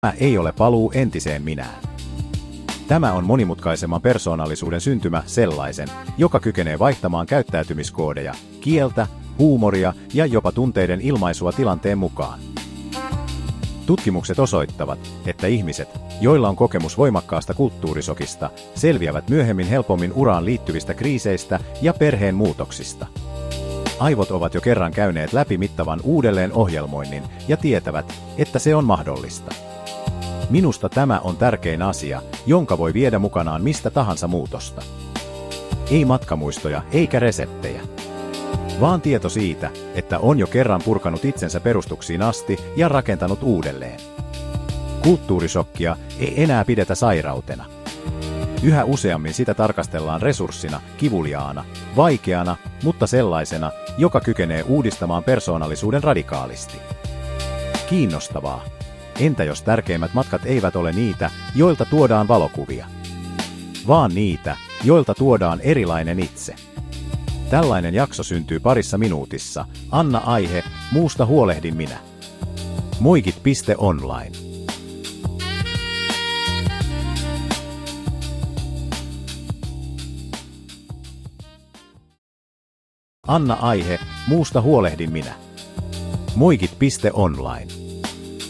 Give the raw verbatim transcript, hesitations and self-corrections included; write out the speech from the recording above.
Tämä ei ole paluu entiseen minään. Tämä on monimutkaisemman persoonallisuuden syntymä sellaisen, joka kykenee vaihtamaan käyttäytymiskoodeja, kieltä, huumoria ja jopa tunteiden ilmaisua tilanteen mukaan. Tutkimukset osoittavat, että ihmiset, joilla on kokemus voimakkaasta kulttuurisokista, selviävät myöhemmin helpommin uraan liittyvistä kriiseistä ja perheen muutoksista. Aivot ovat jo kerran käyneet läpi mittavan uudelleenohjelmoinnin ja tietävät, että se on mahdollista. Minusta tämä on tärkein asia, jonka voi viedä mukanaan mistä tahansa muutosta. Ei matkamuistoja eikä reseptejä, vaan tieto siitä, että on jo kerran purkanut itsensä perustuksiin asti ja rakentanut uudelleen. Kulttuurisokkia ei enää pidetä sairautena. Yhä useammin sitä tarkastellaan resurssina, kivuliaana, vaikeana, mutta sellaisena, joka kykenee uudistamaan persoonallisuuden radikaalisti. Kiinnostavaa. Entä jos tärkeimmät matkat eivät ole niitä, joilta tuodaan valokuvia, vaan niitä, joilta tuodaan erilainen itse? Tällainen jakso syntyy parissa minuutissa. Anna aihe, muusta huolehdin minä. Moikit piste online. Anna aihe, muusta huolehdin minä. Moikit piste online.